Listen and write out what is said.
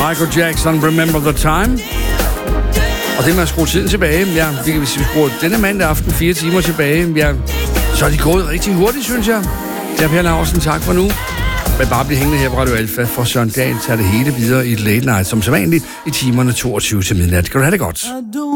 Michael Jackson, Remember the Time. Og det med at skrue tiden tilbage, ja, hvis vi skruer denne mandag aften 4 timer tilbage, ja, så er de gået rigtig hurtigt, synes jeg. Jeg Per Laursen, tak for nu. Men bare blive hængende her på Radio Alfa, for Søren Dahl tager det hele videre i et late night, som sædvanligt i timerne 22 til midnat. Kan du have det godt?